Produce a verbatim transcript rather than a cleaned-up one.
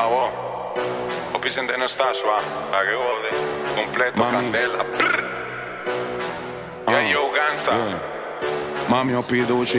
Ah, wow. Ho presente non sta su, la che vuole. Completo, Mami. candela. Yeah, yo, gangsta. Yeah. Mami, ho piduci